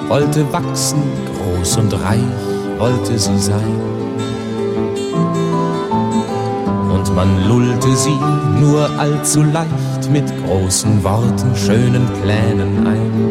wollte wachsen, groß und reich wollte sie sein. Und man lullte sie nur allzu leicht mit großen Worten, schönen Plänen ein.